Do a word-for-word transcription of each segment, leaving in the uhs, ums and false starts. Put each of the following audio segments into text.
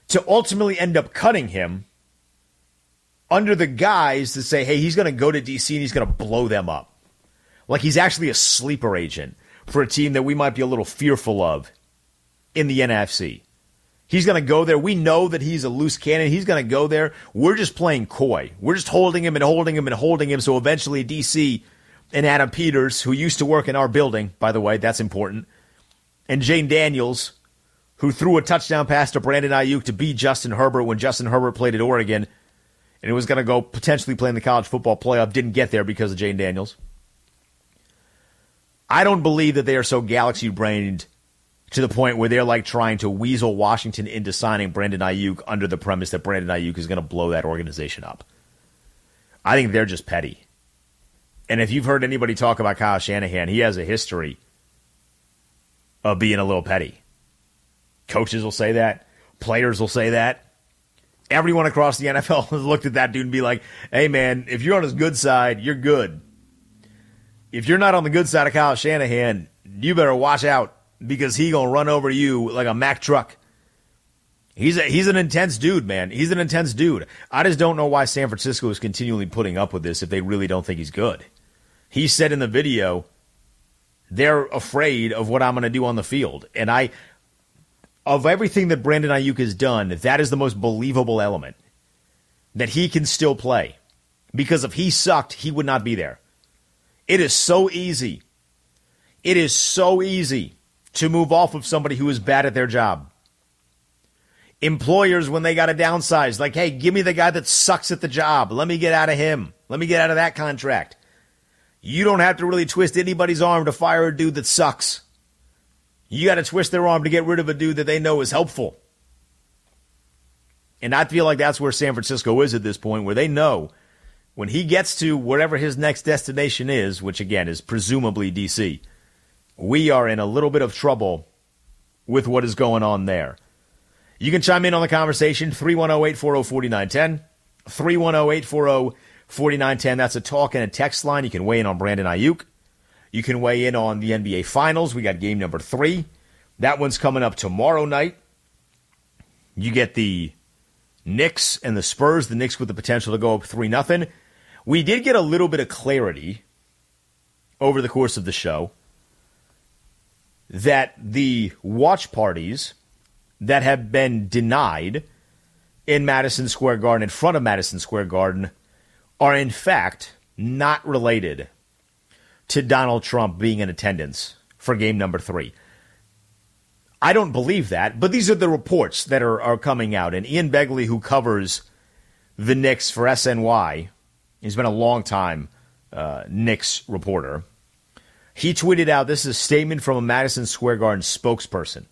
to ultimately end up cutting him under the guise to say, hey, he's going to go to D C and he's going to blow them up. Like he's actually a sleeper agent for a team that we might be a little fearful of in the N F C. He's going to go there. We know that he's a loose cannon. He's going to go there. We're just playing coy. We're just holding him and holding him and holding him. So eventually D C and Adam Peters, who used to work in our building, by the way, that's important, and Jane Daniels, who threw a touchdown pass to Brandon Ayuk to beat Justin Herbert when Justin Herbert played at Oregon, and it was going to go potentially play in the college football playoff, didn't get there because of Jane Daniels. I don't believe that they are so galaxy-brained to the point where they're like trying to weasel Washington into signing Brandon Ayuk under the premise that Brandon Ayuk is going to blow that organization up. I think they're just petty. And if you've heard anybody talk about Kyle Shanahan, he has a history of being a little petty. Coaches will say that. Players will say that. Everyone across the N F L has looked at that dude and be like, hey, man, if you're on his good side, you're good. If you're not on the good side of Kyle Shanahan, you better watch out because he going to run over you like a Mack truck. He's a, he's an intense dude, man. He's an intense dude. I just don't know why San Francisco is continually putting up with this if they really don't think he's good. He said in the video, they're afraid of what I'm going to do on the field. And I, of everything that Brandon Ayuk has done, that is the most believable element. That he can still play. Because if he sucked, he would not be there. It is so easy. It is so easy to move off of somebody who is bad at their job. Employers, when they got to downsize, like, hey, give me the guy that sucks at the job. Let me get out of him. Let me get out of that contract. You don't have to really twist anybody's arm to fire a dude that sucks. You got to twist their arm to get rid of a dude that they know is helpful. And I feel like that's where San Francisco is at this point, where they know when he gets to wherever his next destination is, which again is presumably D C, we are in a little bit of trouble with what is going on there. You can chime in on the conversation, three one zero, eight four zero, four nine one zero, three one zero, eight four zero, four nine one zero. That's a talk and a text line. You can weigh in on Brandon Ayuk. You can weigh in on the N B A Finals. We got game number three. That one's coming up tomorrow night. You get the Knicks and the Spurs. The Knicks with the potential to go up three nothing. We did get a little bit of clarity over the course of the show that the watch parties that have been denied in Madison Square Garden, in front of Madison Square Garden, are in fact not related to Donald Trump being in attendance for game number three. I don't believe that, but these are the reports that are, are coming out. And Ian Begley, who covers the Knicks for S N Y, he's been a long time uh, Knicks reporter. He tweeted out, this is a statement from a Madison Square Garden spokesperson.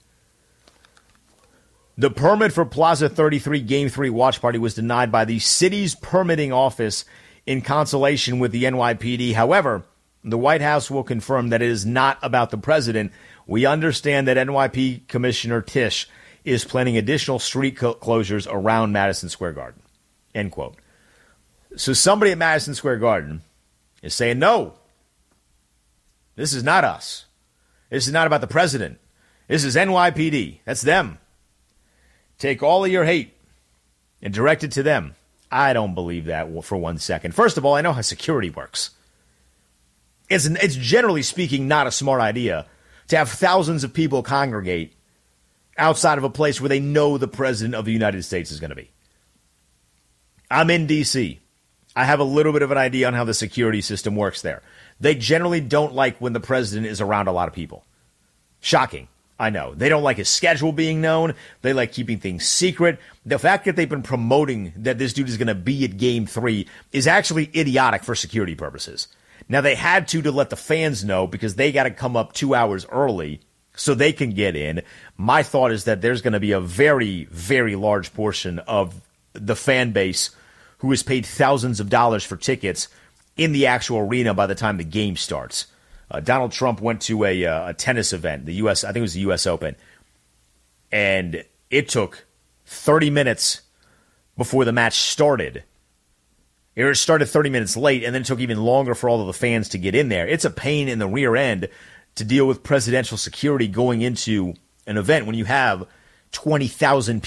The permit for Plaza thirty-three Game three watch party was denied by the city's permitting office in consultation with the N Y P D. However, the White House will confirm that it is not about the president. We understand that N Y P D Commissioner Tisch is planning additional street co- closures around Madison Square Garden. End quote. So somebody at Madison Square Garden is saying, no, this is not us. This is not about the president. This is N Y P D. That's them. Take all of your hate and direct it to them. I don't believe that for one second. First of all, I know how security works. It's, it's generally speaking not a smart idea to have thousands of people congregate outside of a place where they know the president of the United States is going to be. I'm in D C. I have a little bit of an idea on how the security system works there. They generally don't like when the president is around a lot of people. Shocking. I know. They don't like his schedule being known. They like keeping things secret. The fact that they've been promoting that this dude is going to be at game three is actually idiotic for security purposes. Now, they had to to let the fans know because they got to come up two hours early so they can get in. My thought is that there's going to be a very, very large portion of the fan base who has paid thousands of dollars for tickets in the actual arena by the time the game starts. Uh, Donald Trump went to a, uh, a tennis event, the U S, I think it was the U S Open, and it took thirty minutes before the match started. It started thirty minutes late, and then it took even longer for all of the fans to get in there. It's a pain in the rear end to deal with presidential security going into an event when you have twenty thousand people